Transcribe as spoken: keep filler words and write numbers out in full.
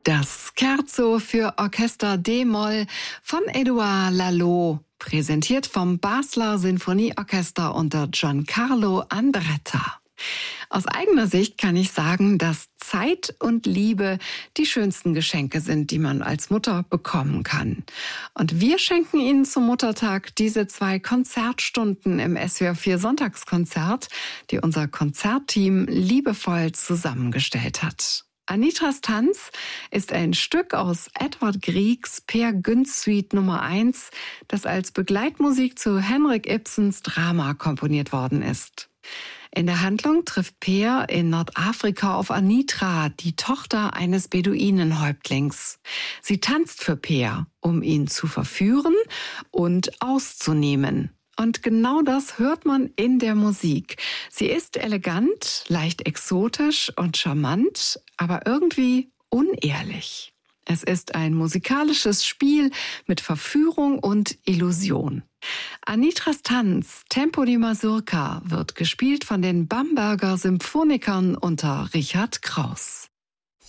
Das Scherzo für Orchester D-Moll von Edouard Laloux, präsentiert vom Basler Sinfonieorchester unter Giancarlo Andretta. Aus eigener Sicht kann ich sagen, dass Zeit und Liebe die schönsten Geschenke sind, die man als Mutter bekommen kann. Und wir schenken Ihnen zum Muttertag diese zwei Konzertstunden im S W R vier Sonntagskonzert, die unser Konzertteam liebevoll zusammengestellt hat. Anitras Tanz ist ein Stück aus Edvard Griegs Peer Gynt Suite Nummer eins, das als Begleitmusik zu Henrik Ibsens Drama komponiert worden ist. In der Handlung trifft Peer in Nordafrika auf Anitra, die Tochter eines Beduinenhäuptlings. Sie tanzt für Peer, um ihn zu verführen und auszunehmen. Und genau das hört man in der Musik. Sie ist elegant, leicht exotisch und charmant, aber irgendwie unehrlich. Es ist ein musikalisches Spiel mit Verführung und Illusion. Anitras Tanz, Tempo di Mazurka, wird gespielt von den Bamberger Symphonikern unter Richard Kraus.